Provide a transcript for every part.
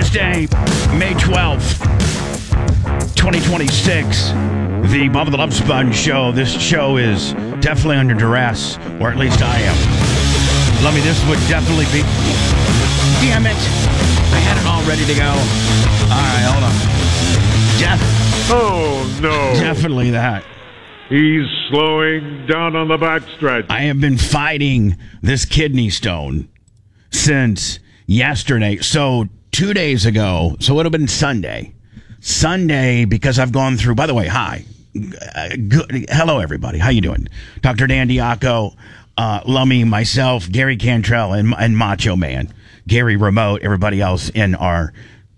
Wednesday, May 12th, 2026. The Bubba the Love Sponge Show. This show is definitely under duress, or at least I am. Let me, this would definitely be... Damn it. I had it all ready to go. All right, hold on. Oh, no. Definitely that. He's slowing down on the backstretch. I have been fighting this kidney stone since yesterday. So 2 days ago, so it would have been Sunday. Sunday, because I've gone through, by the way, hi. Good. Hello, everybody. How you doing? Dr. Dan Diaco, Lummy, myself, Gary Cantrell, and Macho Man. Gary Remote, everybody else in our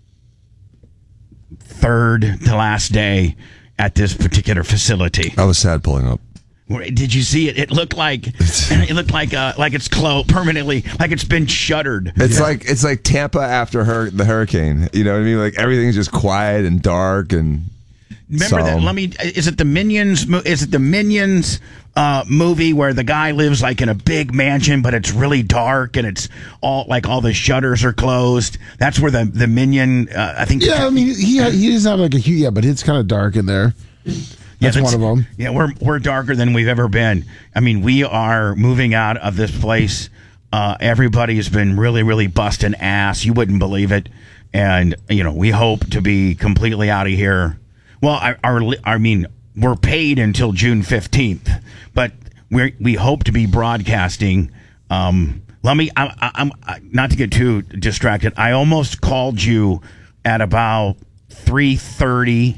third to last day at this particular facility. I was sad pulling up. Did you see it? It looked like it's closed permanently, like it's been shuttered. It's like Tampa after the hurricane. You know what I mean? Like everything's just quiet and dark and. Remember that? Is it the Minions? Is it the Minions movie where the guy lives like in a big mansion, but it's really dark and it's all the shutters are closed? That's where the Minion. I think. Yeah, I mean he doesn't have like a huge. Yeah, but it's kind of dark in there. That's one of them. Yeah, we're darker than we've ever been. I mean, we are moving out of this place. Everybody has been really, really busting ass. You wouldn't believe it. And, we hope to be completely out of here. Well, I mean, we're paid until June 15th, but we hope to be broadcasting. Let me, I'm not to get too distracted. I almost called you at about 3:30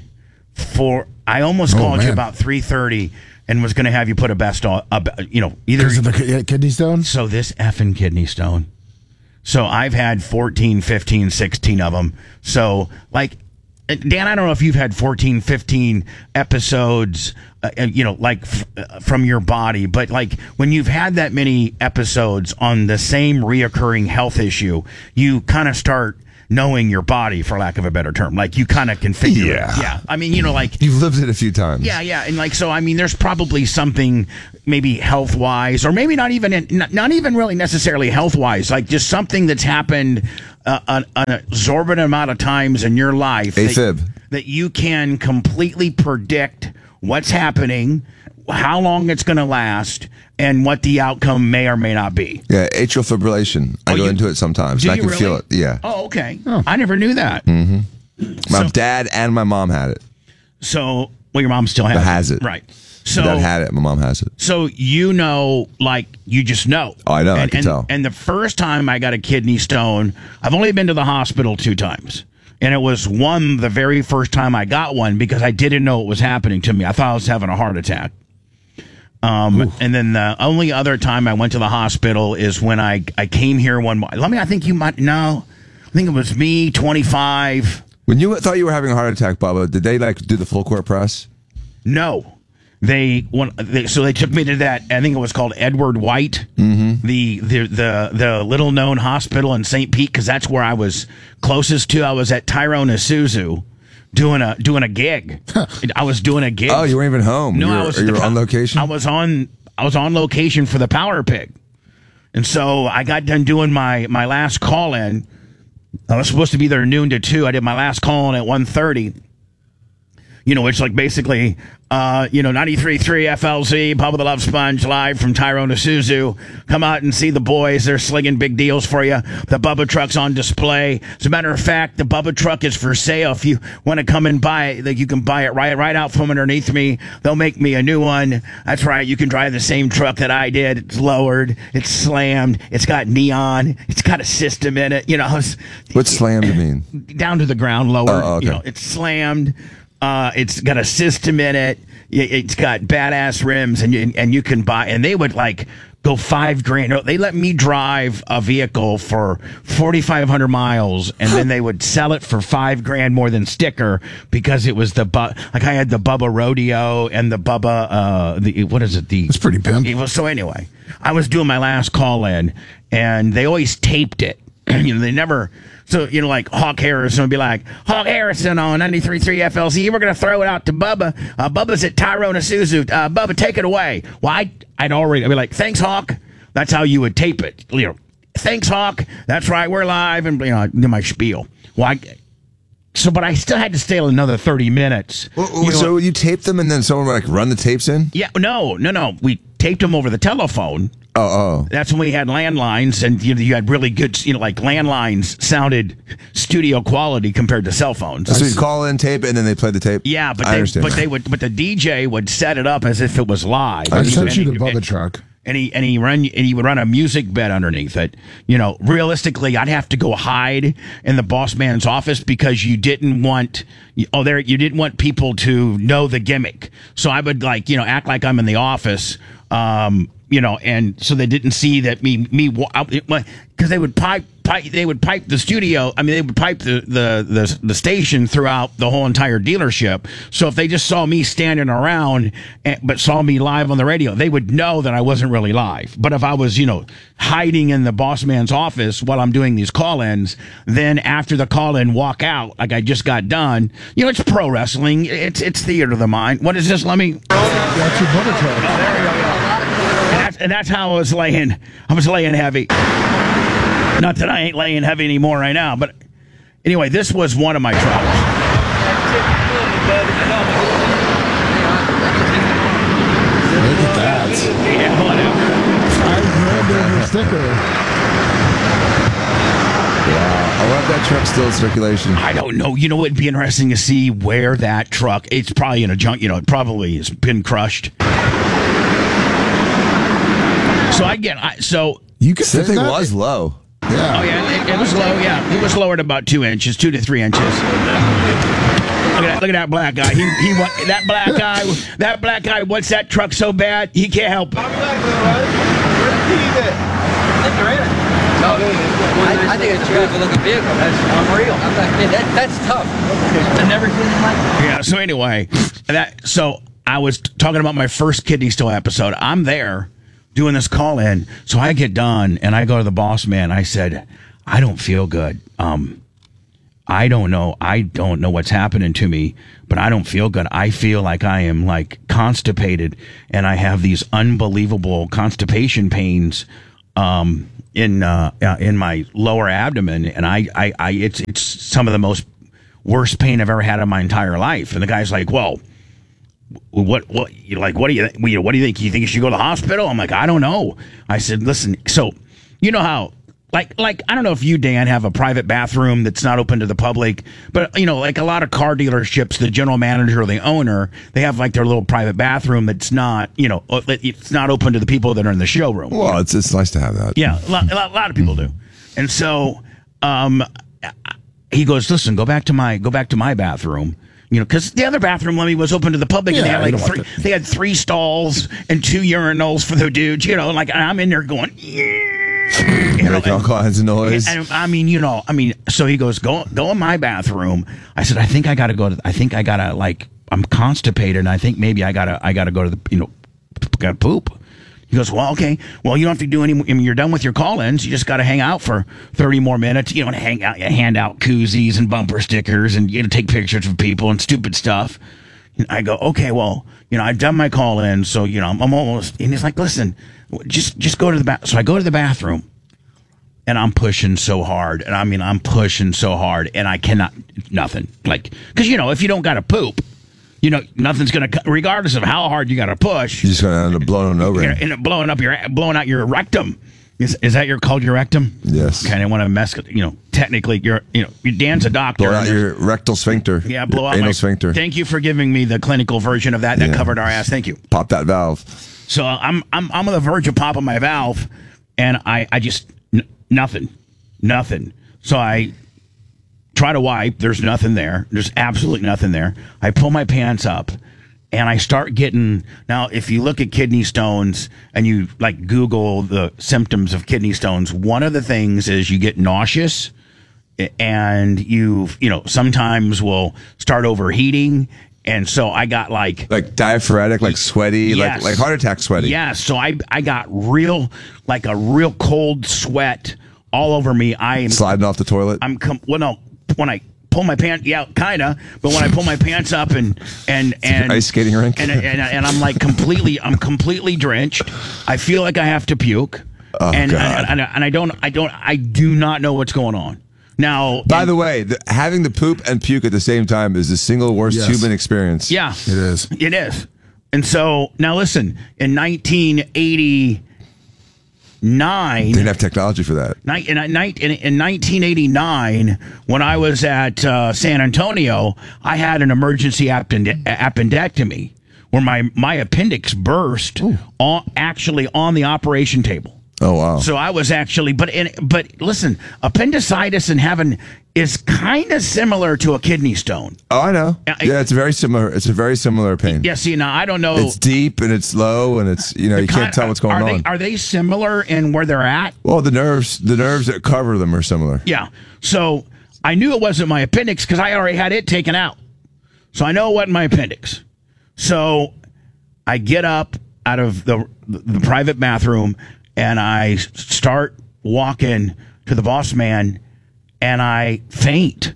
I almost called you about 3:30 and was going to have you put a best on, either because of the kidney stone. So this effing kidney stone. So I've had 14, 15, 16 of them. So Dan, I don't know if you've had 14, 15 episodes, from your body, but when you've had that many episodes on the same reoccurring health issue, you kind of start knowing your body, for lack of a better term. You kind of can figure it. Yeah. I mean, you've lived it a few times. Yeah. And so, I mean, there's probably something maybe health-wise, or maybe not even really necessarily health-wise, just something that's happened an exorbitant amount of times in your life that you can completely predict what's happening, how long it's going to last, and what the outcome may or may not be. Yeah, atrial fibrillation. I go into it sometimes. And I can feel it. Yeah. Oh, okay. Oh. I never knew that. Mm-hmm. My dad and my mom had it. So, your mom still has it. Right. So my dad had it. My mom has it. So you just know. Oh, I know. I can tell. And the first time I got a kidney stone, I've only been to the hospital 2 times. And it was the very first time I got one because I didn't know what was happening to me. I thought I was having a heart attack. And then the only other time I went to the hospital is when I came here I think you might know. I think it was me, 25. When you thought you were having a heart attack, Bubba, did they do the full court press? No. They took me to that. I think it was called Edward White, the little known hospital in St. Pete, because that's where I was closest to. I was at Tyrone Isuzu doing a gig. I was doing a gig. Oh, you weren't even home. No, you were on location. I was on location for the Power Pig, and so I got done doing my last call in. I was supposed to be there noon to 2. I did my last call in at 1:30. It's basically, 93.3 FLZ, Bubba the Love Sponge, live from Tyrone Isuzu. Come out and see the boys. They're slinging big deals for you. The Bubba truck's on display. As a matter of fact, the Bubba truck is for sale. If you want to come and buy it, you can buy it right out from underneath me. They'll make me a new one. That's right. You can drive the same truck that I did. It's lowered. It's slammed. It's got neon. It's got a system in it. What's slammed mean? Down to the ground, lowered. Oh, okay. It's slammed. It's got a system in it. It's got badass rims, and you can buy. And they would go $5,000. They let me drive a vehicle for 4,500 miles, and then they would sell it for $5,000 more than sticker because it was I had the Bubba Rodeo and the Bubba. What is it? It's pretty pimp. So anyway, I was doing my last call in, and they always taped it. They never. So, Hawk Harrison would be like, Hawk Harrison on 93.3 FLZ. We're going to throw it out to Bubba. Bubba's at Tyrone Isuzu. Bubba, take it away. Well, I'd be like, thanks, Hawk. That's how you would tape it. Thanks, Hawk. That's right. We're live. And, do my spiel. But I still had to stay another 30 minutes. So you tape them and then someone would like run the tapes in? Yeah, no. We taped them over the telephone. Oh. That's when we had landlines, and you had really good, like landlines sounded studio quality compared to cell phones. So you call in, tape it, and then they play the tape? Yeah, but I understand. but the DJ would set it up as if it was live. I sent you the Bubba truck. And he would run a music bed underneath it. Realistically, I'd have to go hide in the boss man's office because you didn't want people to know the gimmick. So I would act like I'm in the office. And so they didn't see that because they would pipe the studio. I mean, they would pipe the station throughout the whole entire dealership. So if they just saw me standing around, but saw me live on the radio, they would know that I wasn't really live. But if I was, hiding in the boss man's office while I'm doing these call-ins, then after the call-in, walk out like I just got done. It's pro wrestling. It's theater of the mind. What is this? Let me. That's your Bubba truck. Oh, there you go. And that's how I was laying. I was laying heavy. Not that I ain't laying heavy anymore right now, but anyway, this was one of my troubles. Look at that. Yeah, whatever. $5,000 sticker. Wow. I love that truck still in circulation. I don't know. It'd be interesting to see where that truck. It's probably in a junk. It probably has been crushed. You could say it was low. Yeah. Oh yeah, it was low. Yeah, it was lowered about 2 inches, 2 to 3 inches. Look at that black guy. That black guy wants that truck so bad he can't help it. I think it's a beautiful looking vehicle. That's unreal. That's tough. I've never seen it like that. Yeah. So anyway, so I was talking about my first Kidney Stone episode. I'm there doing this call in, so I get done and I go to the boss man. I said, I don't feel good. I don't know what's happening to me, but I don't feel good. I feel like I am constipated, and I have these unbelievable constipation pains in my lower abdomen, and it's some of the most worst pain I've ever had in my entire life. And the guy's like, well, what do you think? You think you should go to the hospital? I'm like, I don't know. I said, listen, so you know how I don't know if you, Dan, have a private bathroom that's not open to the public, but like a lot of car dealerships, the general manager or the owner, they have their little private bathroom that's not, it's not open to the people that are in the showroom. Well, it's nice to have that. Yeah, a lot of people do. And so he goes, listen, go back to my bathroom. Because the other bathroom, Lemmy, was open to the public, and they had they had 3 stalls and 2 urinals for the dudes. I'm in there going, making all kinds of noise. So he goes, go in my bathroom. I said, I think I gotta I'm constipated, and I think maybe I gotta go to the gotta poop. He goes, well, okay. Well, you don't have to do any. You're done with your call-ins. You just got to hang out for 30 more minutes. Hang out, hand out koozies and bumper stickers, and take pictures of people and stupid stuff. And I go, okay. Well, I've done my call-in, so I'm almost. And he's like, listen, just go to the bath. So I go to the bathroom, and I'm pushing so hard, and I'm pushing so hard, and I cannot nothing because if you don't got to poop. Nothing's going to, regardless of how hard you got to push. You're just going to end up blowing over. End up blowing out your rectum. Is that called your rectum? Yes. Kind of want to mess. Technically, Dan's a doctor. Blow out your rectal sphincter. Yeah, blow out anal my sphincter. Thank you for giving me the clinical version of that. That covered our ass. Thank you. Pop that valve. So I'm on the verge of popping my valve, and I just nothing. So I try to wipe. There's nothing there. There's absolutely nothing there. I pull my pants up, and I start getting. Now, if you look at kidney stones and you Google the symptoms of kidney stones, one of the things is you get nauseous, and you sometimes will start overheating. And so I got diaphoretic, sweaty, yes. like heart attack sweaty. Yeah. So I got a real cold sweat all over me. I am sliding off the toilet. When I pull my pants, yeah, kinda. But when I pull my pants up and ice skating rink, and I'm completely drenched. I feel like I have to puke, God. I do not know what's going on. Now, By the way, having the poop and puke at the same time is the single worst Yes. human experience. yeah, It is. it is. And so now listen, in 1989, Didn't have technology for that. in 1989, when I was at San Antonio, I had an emergency appendectomy where my appendix burst actually on the operation table. Oh wow. So I was actually, but listen, appendicitis and having is kind of similar to a kidney stone. Oh, I know. Yeah, it's very similar. It's a very similar pain. Yeah, see, now I don't know. It's deep and it's low and it's you can't tell what's going on. Are they similar in where they're at? Well, the nerves that cover them are similar. Yeah. So I knew it wasn't my appendix because I already had it taken out. So I know it wasn't my appendix. So I get up out of the private bathroom and I start walking to the boss man and I faint.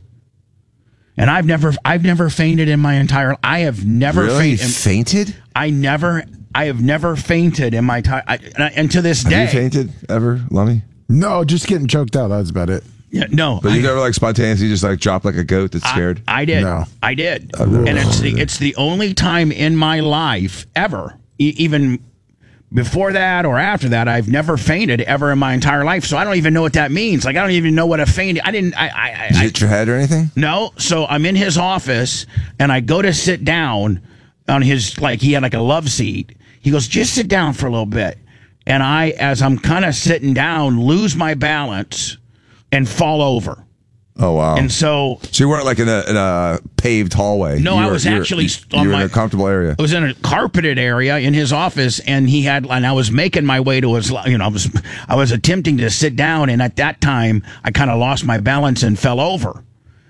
And I've never fainted in my entire. I have never Really? fainted. Fainted? I have never fainted in my entire. And to this day, Have you fainted ever, Lummy? No, just getting choked out. That's about it. Yeah, no. But you never like spontaneously just like drop like a goat that's scared? I did. No. I did. And it's the only time in my life ever, even before that or after that, I've never fainted ever in my entire life. So I don't even know what that means. Like I don't even know what a faint. Did you hit your head or anything? No. So I'm in his office and I go to sit down on his, like he had like a love seat. He goes, just sit down for a little bit. And as I'm kind of sitting down, lose my balance and fall over. Oh wow! And so you weren't like in a paved hallway. No, I was actually you were in a comfortable area. I was in a carpeted area in his office, and I was making my way to his. I was attempting to sit down, and at that time, I kind of lost my balance and fell over.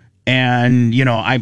And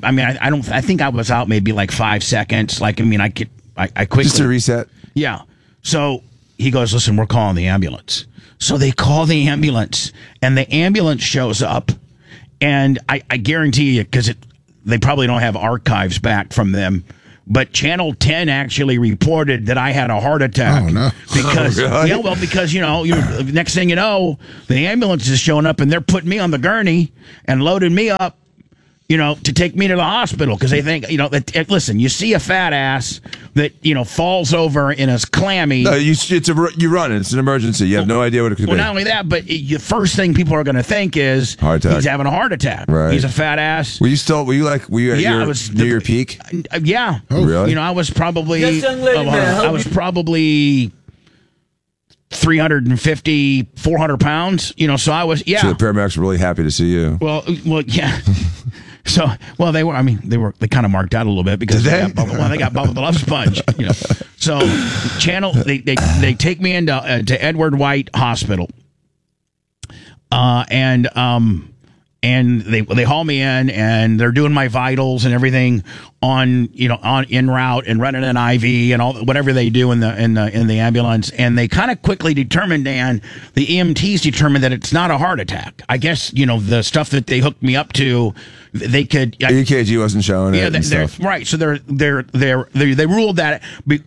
I think I was out maybe like 5 seconds. I quickly Just to reset. Yeah. So he goes, listen, we're calling the ambulance. So they call the ambulance, and the ambulance shows up. And I guarantee you, because they probably don't have archives back from them, but Channel 10 actually reported that I had a heart attack. Oh, no. Because, Really? because next thing you know, the ambulance is showing up and they're putting me on the gurney and loading me up, to take me to the hospital because they think, that, listen, you see a fat ass that, falls over and is clammy. No, you run. It's an emergency. You have no idea what it could be. Well, not only that, but the first thing people are going to think is Heart attack. he's having a heart attack. Right. He's a fat ass. Were you at near your peak? Yeah. Oh, really? I was probably. Yes, young lady, may I help I was probably 350, 400 pounds. So I was. Yeah. So the paramedics were really happy to see you. Well, yeah. So, they were. I mean, they kind of marked out a little bit because Did they got Bubba the Love Sponge. So, they take me into to Edward White Hospital, and they haul me in and they're doing my vitals and everything on en route and running an IV and all whatever they do in the ambulance. And they kind of quickly determined, Dan, the EMTs determined that it's not a heart attack. I guess the stuff that they hooked me up to, they could. EKG wasn't showing it. Yeah, and stuff. right. So they ruled that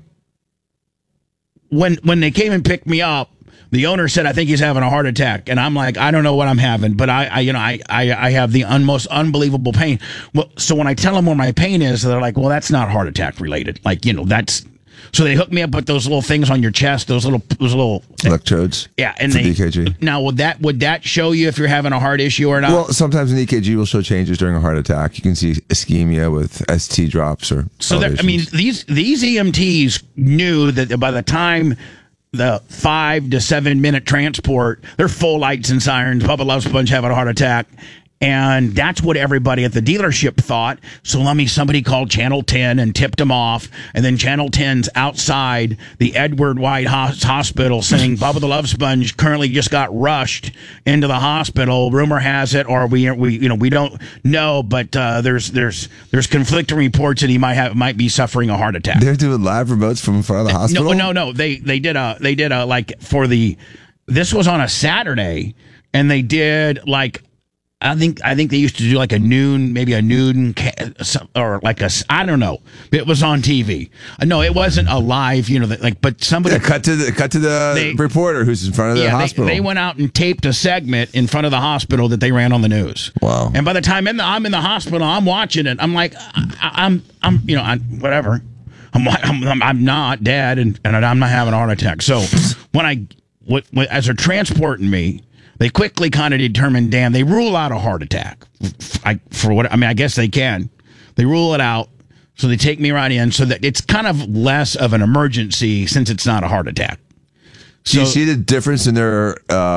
when they came and picked me up, the owner said, I think he's having a heart attack. And I'm like, I don't know what I'm having, but I have the most unbelievable pain. Well, so when I tell them where my pain is, they're like, well, that's not heart attack related. That's, so they hooked me up with those little things on your chest, those little Electrodes. Yeah. And for the EKG. Now, would that show you if you're having a heart issue or not? Well, sometimes an EKG will show changes during a heart attack. You can see ischemia with ST drops or elevations. These EMTs knew that by the time the 5 to 7 minute transport, they're full lights and sirens. Bubba Love Sponge having a heart attack. And that's what everybody at the dealership thought. So somebody called Channel 10 and tipped them off. And then Channel 10's outside the Edward White Hospital saying Bubba the Love Sponge currently just got rushed into the hospital. Rumor has it, or we don't know, but there's conflicting reports that he might be suffering a heart attack. They're doing live remotes from in front of the hospital? No. They did a this was on a Saturday, and they did like I think they used to do like maybe a noon, or like I don't know. It was on TV. No, it wasn't a live, but somebody cut to the reporter who's in front of the hospital. They went out and taped a segment in front of the hospital that they ran on the news. Wow. And by the time I'm in the hospital, I'm watching it. I'm like, I'm whatever. I'm not dead, and I'm not having a heart attack. So as they're transporting me, they quickly kind of determined, Dan, they rule out a heart attack. I guess they can. They rule it out. So they take me right in so that it's kind of less of an emergency since it's not a heart attack. So, do you see the difference in their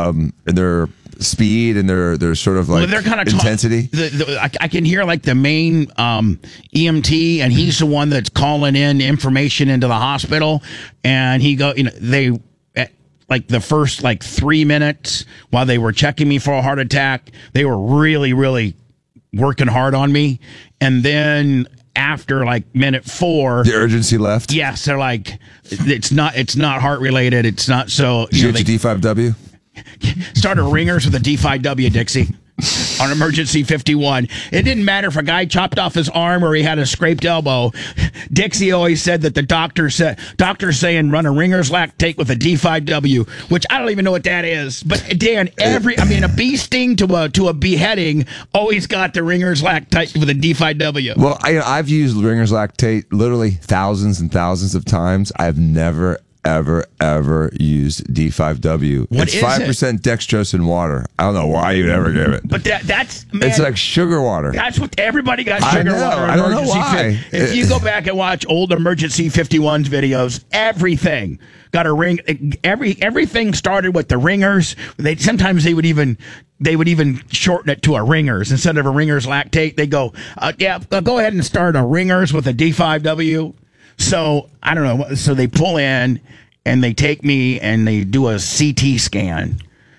speed and their sort of like intensity? I can hear like the main EMT, and he's the one that's calling in information into the hospital, and they. Like the first 3 minutes while they were checking me for a heart attack, they were really, really working hard on me. And then after minute 4, the urgency left. Yes, they're like, it's not heart related. It's not. So you get your D5W. Started ringers with a D5W, Dixie. On emergency 51. It didn't matter if a guy chopped off his arm or he had a scraped elbow. Dixie always said that the doctor's saying run a ringer's lactate with a D5W, which I don't even know what that is. But Dan, a bee sting to a beheading always got the ringer's lactate with a D5W. Well, I've used ringer's lactate literally thousands and thousands of times. I've never ever used D5W. It's 5% dextrose in water. I don't know why you'd ever give it. But that's it's like sugar water. That's what everybody got, sugar water. I don't know why. If you go back and watch old Emergency 51's videos, everything got a ring. Everything started with the ringers. Sometimes they would even shorten it to a ringers instead of a ringer's lactate. They go, go ahead and start a ringers with a D5W. So I don't know. So they pull in and they take me and they do a CT scan,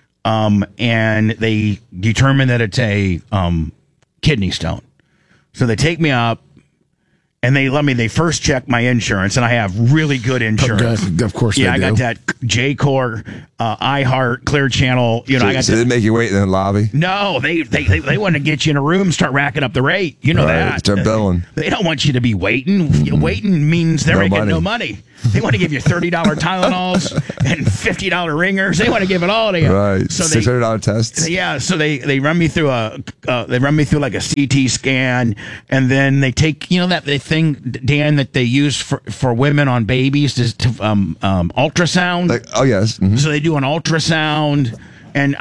and they determine that it's a kidney stone. So they take me up and they first check my insurance, and I have really good insurance. Of course, I got that J-Core, iHeart, Clear Channel. So they make you wait in the lobby? No, they want to get you in a room, start racking up the rate. That. Start billing. They don't want you to be waiting. Mm-hmm. Waiting means they're making no money. They want to give you $30 Tylenols and $50 ringers. They want to give it all to you. Right. So $600 tests. Yeah. So they run me through like a CT scan, and then they take that thing, Dan, that they use for women on babies to ultrasound. Oh yes. Mm-hmm. So they do an ultrasound, and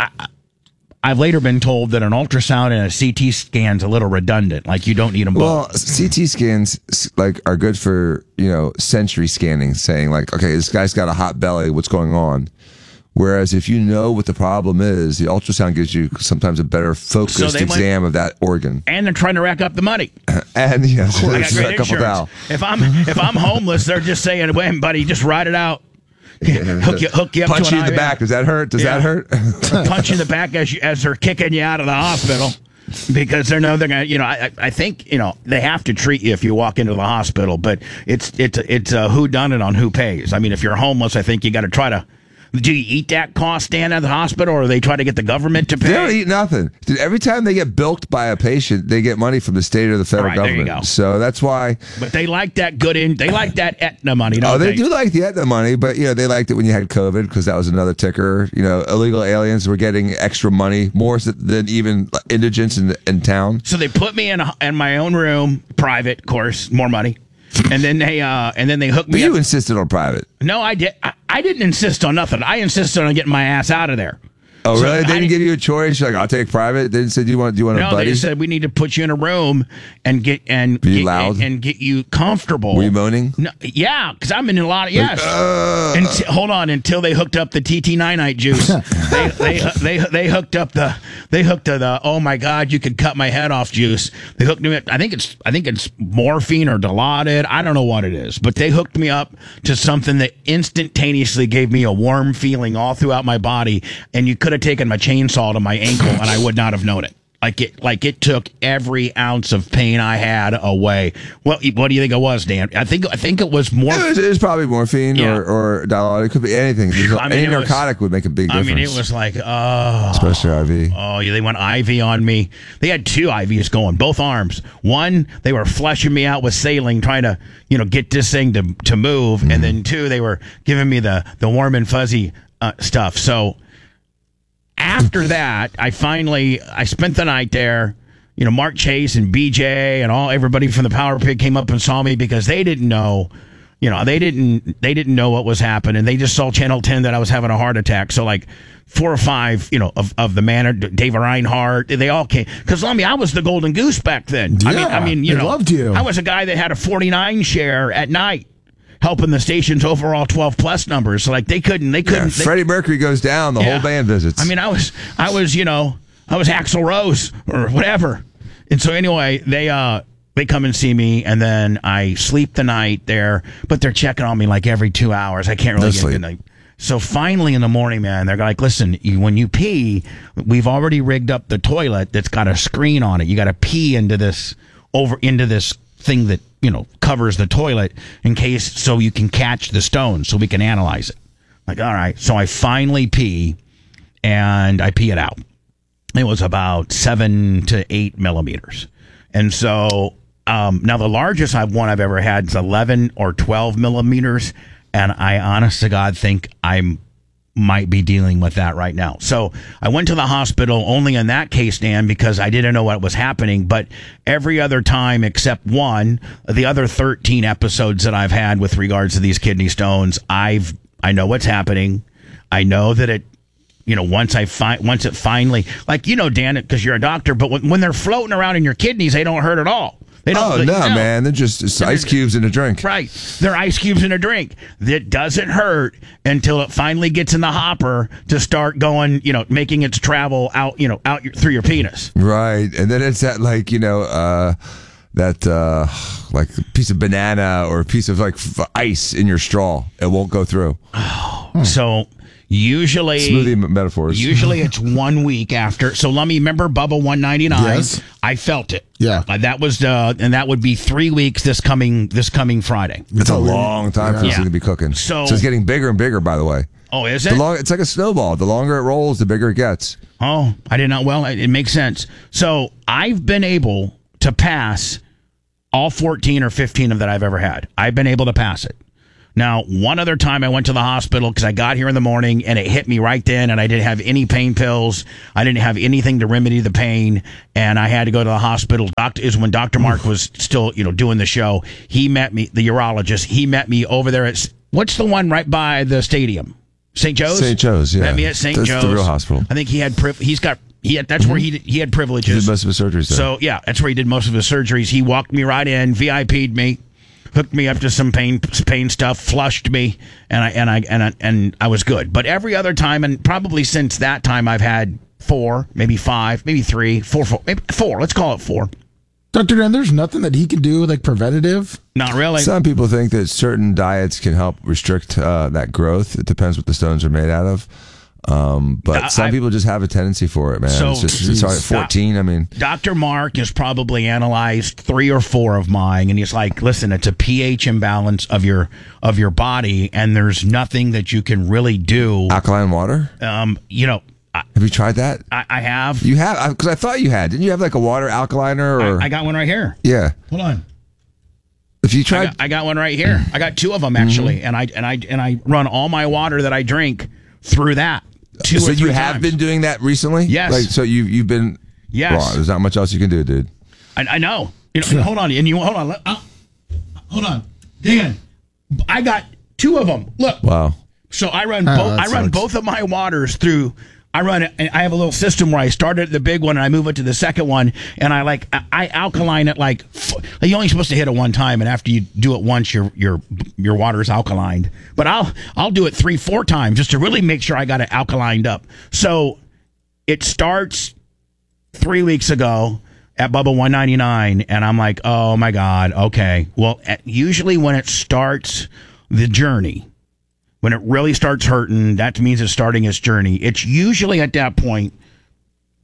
I've later been told that an ultrasound and a CT scan's a little redundant. Like you don't need them both. Well, CT scans are good for sensory scanning, saying okay, this guy's got a hot belly. What's going on? Whereas if you know what the problem is, the ultrasound gives you sometimes a better focused exam of that organ. And they're trying to rack up the money. And yes, I got great insurance. If I'm homeless, they're just saying, "Wait, buddy, just ride it out." Hook you up. Punch you in the back. Does that hurt? Does that hurt? Punch you in the back as they're kicking you out of the hospital, because they know they're gonna. I think they have to treat you if you walk into the hospital, but it's a who done it on who pays. I mean, if you're homeless, I think you got to try to. Do you eat that cost, Dan, at the hospital, or they try to get the government to pay? They don't eat nothing. Dude, every time they get bilked by a patient, they get money from the state or the federal government. There you go. So that's why. But they like that they like that Aetna money, don't they? Do like the Aetna money, but they liked it when you had COVID because that was another ticker. Illegal aliens were getting extra money, more than even indigents in town. So they put me in my own room, private, of course, more money. And then they hooked me up. You insisted on private. No, I did. I didn't insist on nothing. I insisted on getting my ass out of there. Oh, so really? They didn't give you a choice? You're like, I'll take private. They didn't say, do you want a buddy? No, they said we need to put you in a room and get you comfortable. Were you moaning? No, yeah, because I'm in a lot of hold on, until they hooked up the TT9-nite juice. they hooked up the oh my God, you could cut my head off juice. They hooked me up. I think it's morphine or Dilaudid. I don't know what it is, but they hooked me up to something that instantaneously gave me a warm feeling all throughout my body, and you could have taken my chainsaw to my ankle and I would not have known it. Like it took every ounce of pain I had away. What do you think it was, Dan? I think it was more. It was probably morphine or Dilaudid. It could be anything. Any narcotic would make a big difference. I mean, it was like, oh. Especially IV. Oh, yeah, they went IV on me. They had 2 IVs going, both arms. One, they were flushing me out with saline, trying to, get this thing to move. Mm-hmm. And then 2, they were giving me the warm and fuzzy stuff. So after that, I spent the night there. Mark Chase and BJ and everybody from the Power Pig came up and saw me because they didn't know, they didn't know what was happening. They just saw Channel 10 that I was having a heart attack. So like 4 or 5, of the manor, David Reinhardt, they all came. Because I was the golden goose back then. Yeah, I mean, they loved you. I was a guy that had a 49 share at night, helping the station's overall 12+ numbers. So like they couldn't. Freddie Mercury goes down, the whole band visits. I mean, I was Axl Rose or whatever. And so anyway, they come and see me, and then I sleep the night there. But they're checking on me like every 2 hours. I can't really get a good night. So finally in the morning, man, they're like, listen, when you pee, we've already rigged up the toilet that's got a screen on it. You got to pee into this thing that covers the toilet so you can catch the stones so we can analyze it. Like, all right. So I finally pee, and I pee it out. It was about 7 to 8 millimeters. And so now the largest one I've ever had is 11 or 12 millimeters. And I honest to God think I might be dealing with that right now. So I went to the hospital only in that case, Dan, because I didn't know what was happening. But every other time except one, the other 13 episodes that I've had with regards to these kidney stones, I know what's happening. I know that it, once it finally, like, Dan, because you're a doctor, but when they're floating around in your kidneys, they don't hurt at all. They don't. Man, they're just ice cubes in a drink. Right. They're ice cubes in a drink. That doesn't hurt until it finally gets in the hopper to start going, making its travel out through your penis. Right. And then it's that, like, like a piece of banana or a piece of like ice in your straw. It won't go through. So usually smoothie metaphors. Usually it's 1 week after. So let me remember Bubba 199. Yes. I felt it. Yeah. That was and that would be 3 weeks this coming Friday. It's a long time for this thing to be cooking. So it's getting bigger and bigger, by the way. Oh, is it? It's like a snowball. The longer it rolls, the bigger it gets. Oh, I did not. Well, it makes sense. So I've been able to pass all 14 or 15 of that I've ever had. I've been able to pass it. Now, one other time I went to the hospital because I got here in the morning and it hit me right then, and I didn't have any pain pills. I didn't have anything to remedy the pain, and I had to go to the hospital. Is when Dr. Mark was still, doing the show. He met me, the urologist. He met me over there at, what's the one right by the stadium? St. Joe's? St. Joe's, yeah. Met me at St. Joe's. That's the real hospital. I think he had that's where he had privileges. He did most of his surgeries there. So, yeah, that's where he did most of his surgeries. He walked me right in, VIP'd me, hooked me up to some pain stuff, flushed me, and I was good. But every other time, and probably since that time, I've had 4, maybe 5, maybe 3, 4, maybe 4. Let's call it 4. Dr. Dan, there's nothing that he can do, like preventative? Not really. Some people think that certain diets can help restrict that growth. It depends what the stones are made out of. But some people just have a tendency for it, man. So, it's hard at 14. I mean, Dr. Mark has probably analyzed 3 or 4 of mine, and he's like, "Listen, it's a pH imbalance of your body, and there's nothing that you can really do." Alkaline water. Have you tried that? I have. You have, because I thought you had. Didn't you have like a water alkaliner? Or I got one right here. Yeah. Hold on. If you tried, I got one right here. I got 2 of them actually, and I run all my water that I drink through that. 2 or 3 so you times. have been doing that recently? Yes. Like, so you've been. Yes. Well, there's not much else you can do, dude. I know. Hold on, and hold on. Hold on, Dan. I got 2 of them. Look. Wow. So I run both. I run both of my waters through. I have a little system where I start at the big one and I move it to the second one, and I alkaline it like you're only supposed to hit it 1 time, and after you do it once, your water's alkalined. But I'll do it 3-4 times just to really make sure I got it alkalined up. So it starts 3 weeks ago at Bubba 199, and I'm like, oh my God, okay. Well, usually when it starts the journey. When it really starts hurting, that means it's starting its journey. It's usually at that point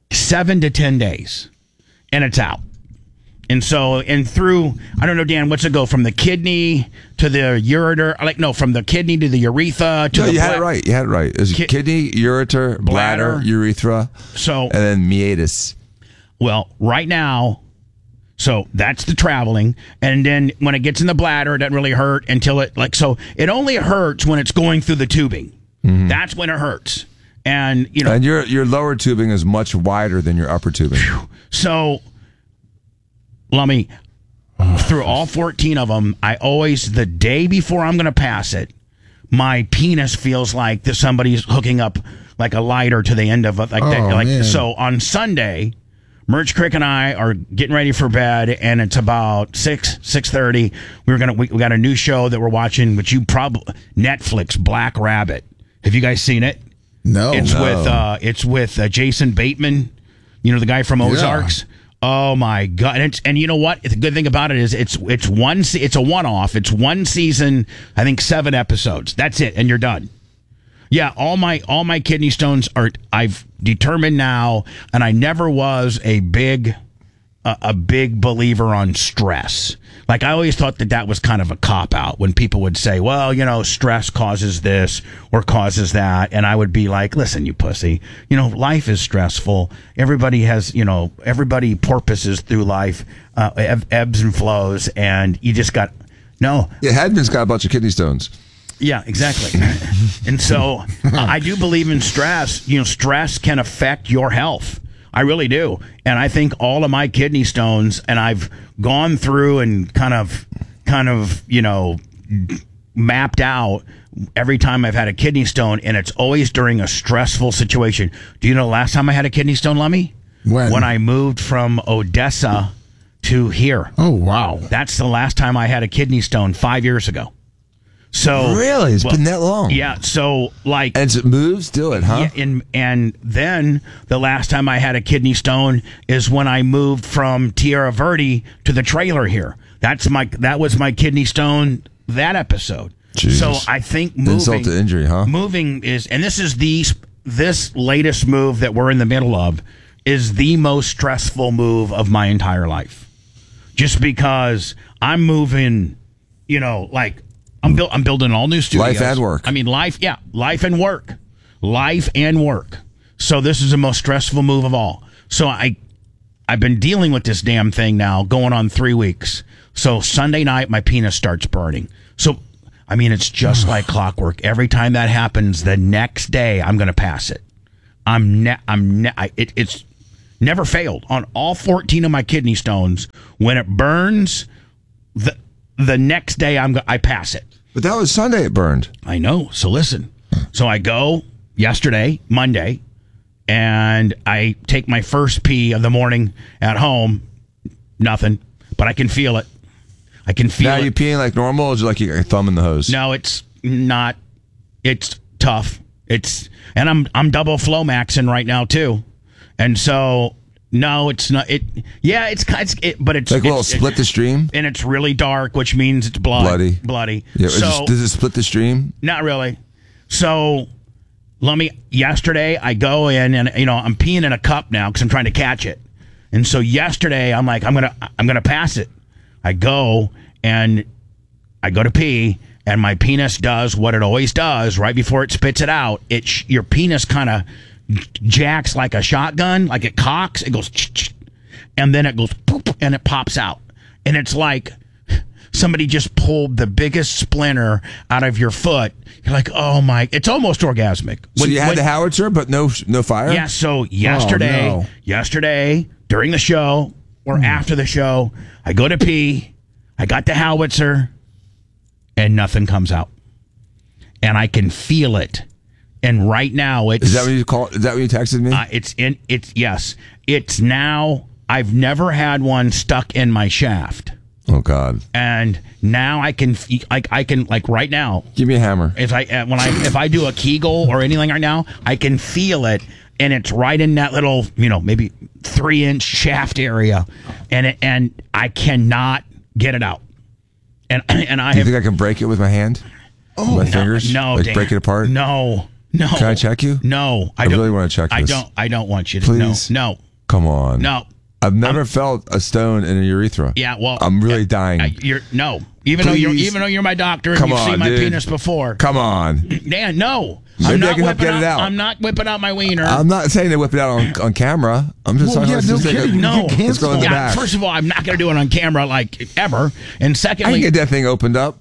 7 to 10 days, and it's out. And so, and through, I don't know, Dan, what's it go from the kidney to the ureter? From the kidney to the urethra to the you had it right. You had it right. It was kidney, ureter, bladder, urethra, and then meatus. Well, right now, so that's the traveling. And then when it gets in the bladder, it doesn't really hurt until it only hurts when it's going through the tubing. Mm-hmm. That's when it hurts. And, and your lower tubing is much wider than your upper tubing. So, Lummy, through all 14 of them, I always, the day before I'm going to pass it, my penis feels like that somebody's hooking up like a lighter to the end of it. Man. So on Sunday, Merch Crick and I are getting ready for bed, and it's about 6:30. We got a new show that we're watching, which you probably, Netflix, Black Rabbit. Have you guys seen it? No. It's with Jason Bateman, the guy from Ozarks. Yeah. Oh my God! And you know what? The good thing about it is it's a one-off. It's one season. I think 7 episodes. That's it, and you're done. Yeah, all my kidney stones are. I've determined now, and I never was a big believer on stress. Like, I always thought that was kind of a cop-out when people would say, well, stress causes this or causes that. And I would be like, listen, you pussy, life is stressful. Everybody has, everybody porpoises through life, ebbs and flows. And you just got, no. Yeah, Hadman's got a bunch of kidney stones. Yeah, exactly. And so I do believe in stress. Stress can affect your health. I really do. And I think all of my kidney stones, and I've gone through and kind of, mapped out every time I've had a kidney stone, and it's always during a stressful situation. Do you know the last time I had a kidney stone, Lummy? When I moved from Odessa to here. Oh, wow. That's the last time I had a kidney stone 5 years ago. So really, it's been that long. Yeah. So as it moves, do it, huh? Yeah, and then the last time I had a kidney stone is when I moved from Tierra Verde to the trailer here. That was my kidney stone that episode. Jesus. So I think moving, insult to injury, huh? Moving is, and this is this latest move that we're in the middle of is the most stressful move of my entire life. Just because I'm moving, I'm building all new studios. Life and work. I mean, life and work. Life and work. So this is the most stressful move of all. So I've been dealing with this damn thing now going on 3 weeks. So Sunday night, my penis starts burning. So, I mean, it's just like clockwork. Every time that happens, the next day, I'm going to pass it. It's never failed. On all 14 of my kidney stones, when it burns, the next day I pass it. But that was Sunday it burned. I know. So listen. So I go yesterday, Monday, and I take my first pee of the morning at home. Nothing. But I can feel it. I can feel it. Now, are you peeing like normal, or is it like you got your thumb in the hose? No, it's not. It's tough. And I'm double flow maxing right now too. And so no, it's not. But it's like a little split the stream, and it's really dark, which means it's bloody. Yeah. So, does it split the stream? Not really. So, yesterday I go in and I'm peeing in a cup now because I'm trying to catch it, and so yesterday I'm like I'm gonna pass it. I go to pee, and my penis does what it always does right before it spits it out. Your penis kind of jacks like a shotgun, like it cocks, it goes, and then it goes poop, and it pops out, and it's like somebody just pulled the biggest splinter out of your foot. You're like, oh my! It's almost orgasmic. So you had the howitzer, but no fire. Yeah. So yesterday during the show or after the show, I go to pee. I got the howitzer, and nothing comes out, and I can feel it. And right now, is that what you call? Is that what you texted me? Yes. It's now. I've never had one stuck in my shaft. Oh God! And now I can right now. Give me a hammer. If I do a Kegel or anything right now, I can feel it, and it's right in that little maybe 3-inch shaft area, and I cannot get it out. And I do you think I can break it with my hand? Oh, my fingers? No, like Dan, break it apart? No. No. Can I check you? No, I don't, really want to check this. I don't want you to. Please? No. Come on. No. I've never felt a stone in a urethra. Yeah, well, I'm really dying. Even though you're my doctor and Come you've on, seen my dude. penis before. Come on. Dan, no. Maybe I can help get it out. I'm not whipping out my wiener. I'm not saying to whip it out on camera. I'm just Well, talking yeah, about no just kidding. No. Let's go in the back. First of all, I'm not going to do it on camera like ever. And I secondly, can get that thing opened up.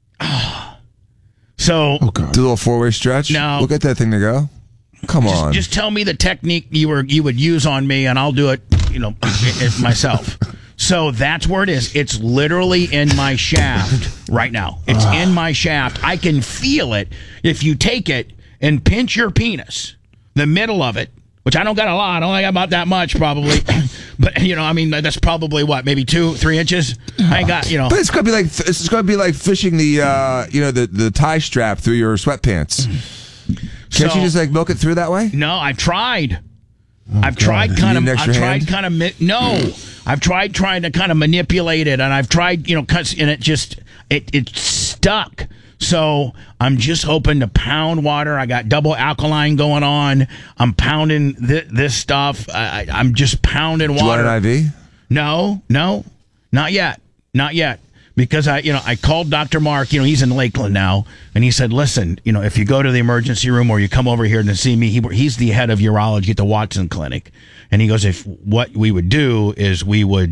so Oh God. Do a little four-way stretch. No. We'll get that thing to go. Come on. just tell me the technique you would use on me, and I'll do it. Myself. So that's where it is. It's literally in my shaft right now. It's in my shaft. I can feel it. If you take it and pinch your penis, the middle of it, which I don't got a lot. I only got about that much probably. But that's probably what, maybe 2-3 inches. I ain't got, But it's gonna be like fishing the the tie strap through your sweatpants. Can't you just like milk it through that way? No, I've tried. I've God. tried kind You need of. an extra hand? I've tried trying to kind of manipulate it, and I've tried, and it just it's stuck. So I'm just hoping to pound water. I got double alkaline going on. I'm pounding this stuff. I'm just pounding water. Do you want an IV? No, not yet. Because I called Dr. Mark, he's in Lakeland now, and he said, listen, if you go to the emergency room or you come over here to see me, he's the head of urology at the Watson Clinic. And he goes, if what we would do is we would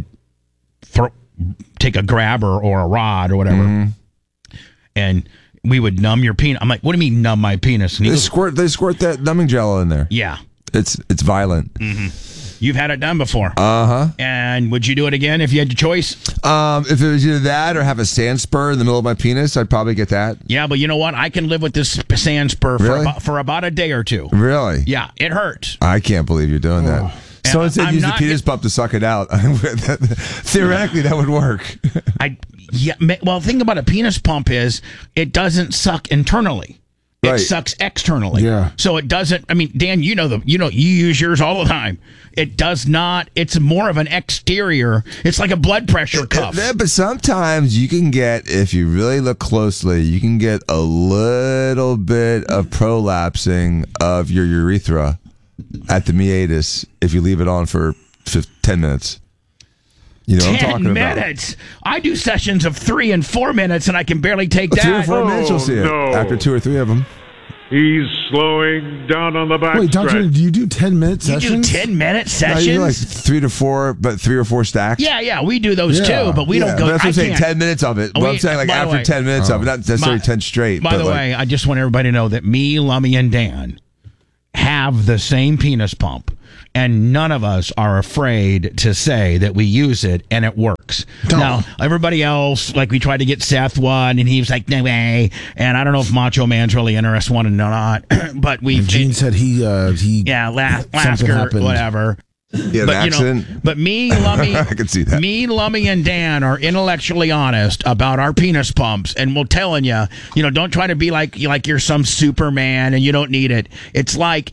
take a grabber or a rod or whatever, and we would numb your penis. I'm like, what do you mean numb my penis? And he They goes, squirt that numbing gel in there. yeah. It's violent. You've had it done before. Uh-huh. And would you do it again if you had your choice? If it was either that or have a sand spur in the middle of my penis, I'd probably get that. Yeah, but you know what? I can live with this sand spur Really? for about a day or two. Really? Yeah, it hurts. I can't believe you're doing that. Someone said I'm use the not penis pump to suck it out. Theoretically, that would work. Well, the thing about a penis pump is it doesn't suck internally. It Right. sucks externally. Yeah. So it doesn't. I mean, Dan, you use yours all the time. It does not. It's more of an exterior. It's like a blood pressure cuff. But sometimes you can get, if you really look closely, you can get a little bit of prolapsing of your urethra at the meatus if you leave it on for 10 minutes. You know what I'm 10 talking about. minutes. I do sessions of 3 and 4 minutes, and I can barely take 3 or that. 4 minutes, you'll see it. no. After 2 or 3 of them. He's slowing down on the Wait, Doctor, backstretch. do you do 10-minute You do sessions? 10-minute No, you do like sessions. 3 to 4, but 3 or 4 stacks. Yeah, we do those Yeah. too, but we don't Yeah, go. but that's what I I'm saying. can't. 10 minutes of it. But I'm saying like by the after way, 10 minutes of it, not necessarily 10 straight. By but the like, way, I just want everybody to know that me, Lummy, and Dan have the same penis pump, and none of us are afraid to say that we use it and it works. No. Now, everybody else, like we tried to get Seth one, and he was like, no way. And I don't know if Macho Man's really interested in one or not, but we. Gene said he Yeah, something Lasker, happened. whatever. yeah, an But accident. but me, Lummy, I can see that. Me, Lummy, and Dan are intellectually honest about our penis pumps, and we're telling you, don't try to be like you're some Superman and you don't need it. It's like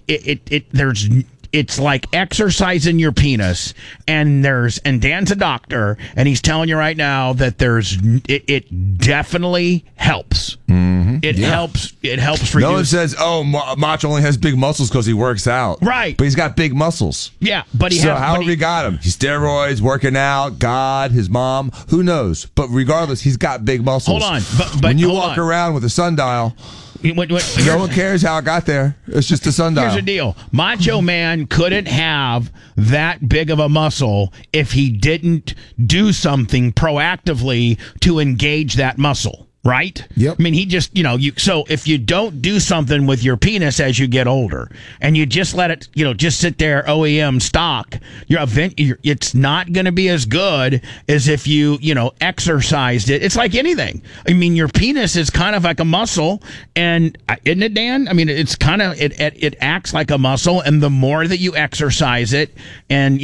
it's like exercising your penis, and Dan's a doctor, and he's telling you right now that it definitely helps. Mm-hmm. It helps. It helps reduce. No one says, "Oh, Macho only has big muscles because he works out." Right. but he's got big muscles. Yeah, but However he got him, he's steroids, working out, God, his mom, who knows? But regardless, he's got big muscles. Hold on, but when you hold walk on. around with a sundial, What, no one cares how it got there. It's just a sundial. Here's the deal. Macho Man couldn't have that big of a muscle if he didn't do something proactively to engage that muscle. Right? Yep. I mean, he just, so if you don't do something with your penis as you get older and you just let it, just sit there OEM stock, it's not going to be as good as if you, exercised it. It's like anything. I mean, your penis is kind of like a muscle, and isn't it, Dan? I mean, it's kind of, it acts like a muscle, and the more that you exercise it and,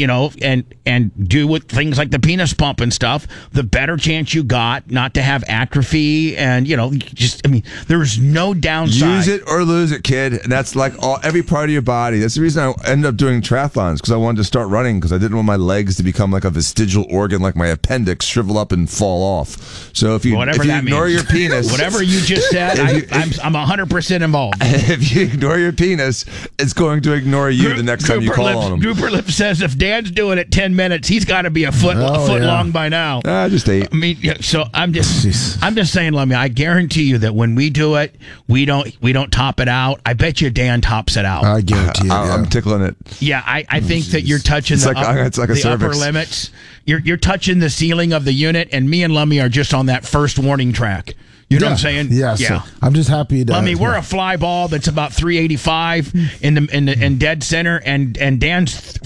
and do with things like the penis pump and stuff, the better chance you got not to have atrophy easy, and there's no downside. Use it or lose it, kid. And that's like every part of your body. That's the reason I ended up doing triathlons, because I wanted to start running, because I didn't want my legs to become like a vestigial organ, like my appendix, shrivel up and fall off. So if you ignore your penis, whatever you just said, I'm 100% involved. If you ignore your penis, it's going to ignore you the next time you call on him. Grouper Lip says if Dan's doing it 10 minutes, he's got to be a foot long by now. Just 8. I mean, so I'm just saying, Lummy, I guarantee you that when we do it, we don't top it out. I bet you Dan tops it out. I guarantee it. I'm tickling it. Yeah, I think that you're touching the upper limits. You're touching the ceiling of the unit, and me and Lummy are just on that first warning track. You know what I'm saying? Yeah. So I'm just happy to. Lummy, we're a fly ball that's about 385 in dead center, and Dan's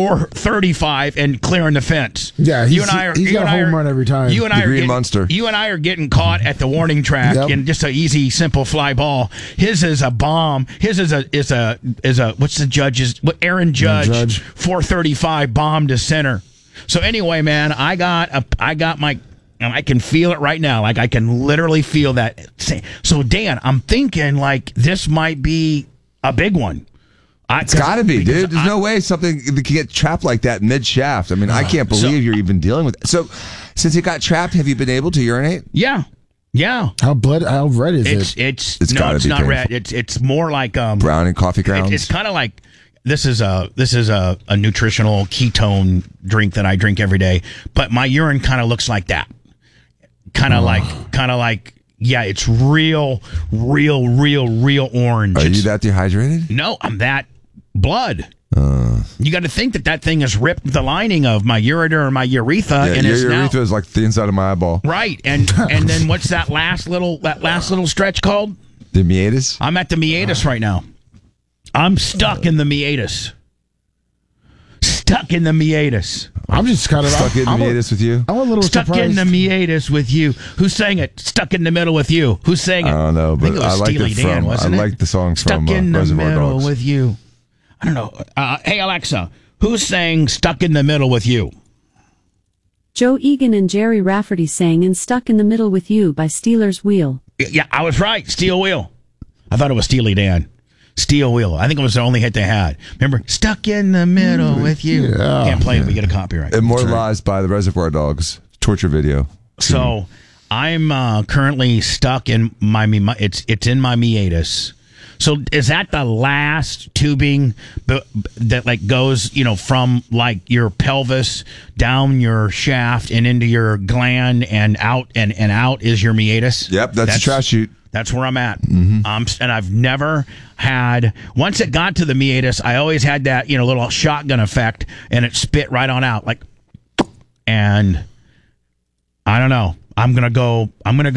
435 and clearing the fence. Yeah, he's got a home run every time. You and I Green Monster. You and I are getting caught at the warning track in just an easy, simple fly ball. His is a bomb. His is a what's the judge's? Aaron Judge 435 bomb to center. So anyway, man, I got my. And I can feel it right now. Like, I can literally feel that. So, Dan, I'm thinking, like, this might be a big one. It's got to be, dude. There's no way something can get trapped like that mid-shaft. I mean, I can't believe you're even dealing with it. So, since it got trapped, have you been able to urinate? Yeah. How red is it? It's not painful. Red. It's more like brown and coffee grounds. It's kind of like this is a nutritional ketone drink that I drink every day, but my urine kind of looks like that. Kind of like, yeah, it's real orange. Are you that dehydrated? No, I'm that blood. You got to think that thing has ripped the lining of my ureter or my urethra, and your urethra is like the inside of my eyeball. Right, and then what's that last little stretch called? The meatus. I'm at the meatus right now. I'm stuck in the meatus. I'm just kind of stuck in the meatus with you. I'm a little stuck surprised. in the meatus with you. Who sang it? Stuck in the middle with you. Who sang it? I don't know, but I like it Dan, I like the song from Stuck in the Reservoir Middle Dogs. with You. I don't know. Hey Alexa, who sang "Stuck in the Middle with You"? Joe Egan and Jerry Rafferty sang "And Stuck in the Middle with You" by Steelers Wheel. Yeah, I was right. Steel Wheel. I thought it was Steely Dan. Steel Wheel. I think it was the only hit they had. Remember, "Stuck in the Middle with You." Yeah. Can't play it. We get a copyright. Immortalized by the Reservoir Dogs torture video. So I'm currently stuck in my it's in my meatus. So is that the last tubing that like goes, from like your pelvis down your shaft and into your gland and out and out is your meatus? Yep, that's a trash chute. That's where I'm at. And I've never had, once it got to the meatus, I always had that, little shotgun effect, and it spit right on out. Like, and I don't know. I'm going to go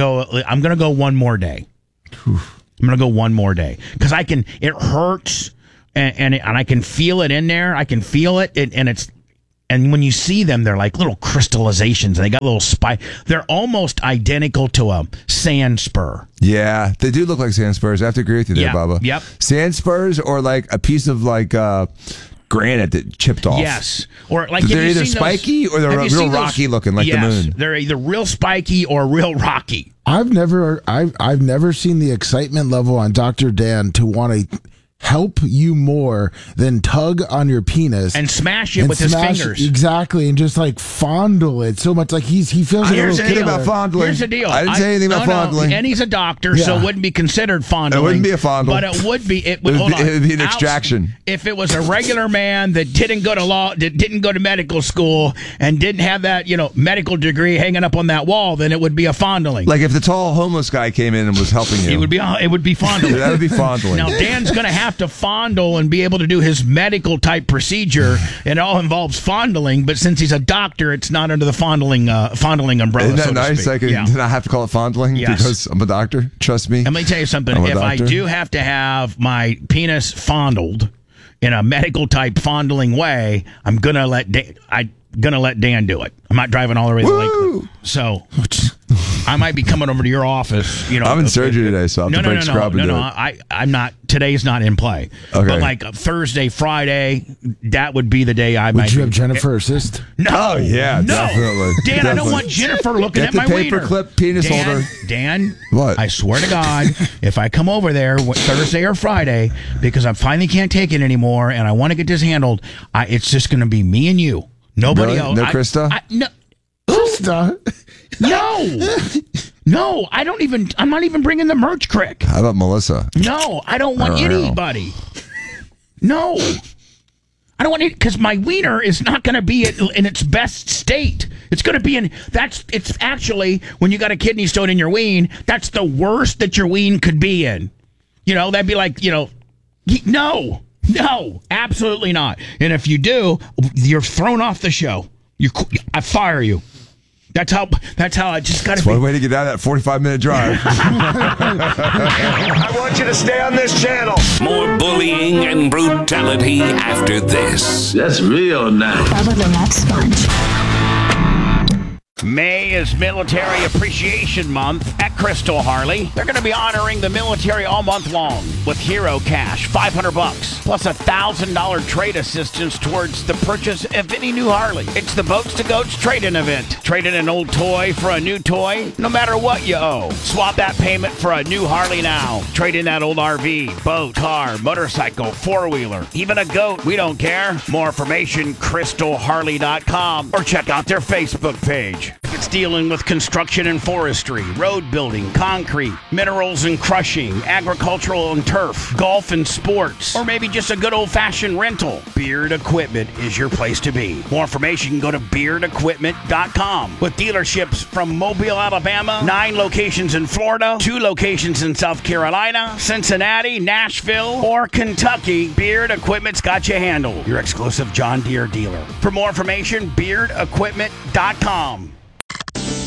one more day. I'm going to go one more day because it hurts and I can feel it in there. I can feel it. And when you see them, they're like little crystallizations. And they got little spike. They're almost identical to a sand spur. Yeah, they do look like sand spurs. I have to agree with you there, Bubba. Yep. Sand spurs or like a piece of like granite that chipped off. Yes. Or like they're either spiky or they're real rocky looking, like the moon. They're either real spiky or real rocky. I've never seen the excitement level on Dr. Dan to want to help you more than tug on your penis and smash it with his fingers. Exactly, and just like fondle it so much. Like he feels like a little kid about fondling. Here's the deal. I didn't say anything about fondling. And he's a doctor, so it wouldn't be considered fondling. It wouldn't be a fondle. But it would be. It would be an extraction. If it was a regular man that didn't go to law, that didn't go to medical school, and didn't have that medical degree hanging up on that wall, then it would be a fondling. Like if the tall homeless guy came in and was helping you, it would be fondling. That would be fondling. Now Dan's going to have to fondle and be able to do his medical type procedure. It all involves fondling, but since he's a doctor, it's not under the fondling umbrella. Isn't that so nice? I can not have to call it fondling because I'm a doctor. Trust me. And let me tell you something. If I do have to have my penis fondled in a medical type fondling way, I'm gonna let Dan do it. I'm not driving all the way to the lake. So I might be coming over to your office. I'm in surgery today, so I'm to break scrub and do it. I'm not. Today's not in play. Okay. But like Thursday, Friday, that would be the day I might. Would you have Jennifer assist? No. Oh, yeah, no. definitely. Dan, Definitely. I don't want Jennifer looking Get at my the wiener. paperclip penis Dan, holder. Dan, What? I swear to God, if I come over there Thursday or Friday because I finally can't take it anymore and I want to get this handled, it's just going to be me and you. Nobody Really? else. No Krista? No. Krista. No, I don't even. I'm not even bringing the merch crick. How about Melissa? No, I don't want anybody. No, I don't want it because my wiener is not going to be in its best state. It's going to be in. It's actually when you got a kidney stone in your ween. That's the worst that your ween could be in. That'd be like no, absolutely not. And if you do, you're thrown off the show. I fire you. That's how I just got to be. One way to get out of that 45-minute drive. I want you to stay on this channel. More bullying and brutality after this. That's real nice. Probably not sponge. May is Military Appreciation Month at Crystal Harley. They're going to be honoring the military all month long with Hero Cash, $500, plus $1,000 trade assistance towards the purchase of any new Harley. It's the Boats to Goats trade-in event. Trade in an old toy for a new toy, no matter what you owe. Swap that payment for a new Harley now. Trade in that old RV, boat, car, motorcycle, four-wheeler, even a goat. We don't care. More information, crystalharley.com, or check out their Facebook page. It's dealing with construction and forestry, road building, concrete, minerals and crushing, agricultural and turf, golf and sports, or maybe just a good old-fashioned rental. Beard Equipment is your place to be. More information, go to beardequipment.com. With dealerships from Mobile, Alabama, 9 locations in Florida, 2 locations in South Carolina, Cincinnati, Nashville, or Kentucky, Beard Equipment's got you handled. Your exclusive John Deere dealer. For more information, beardequipment.com.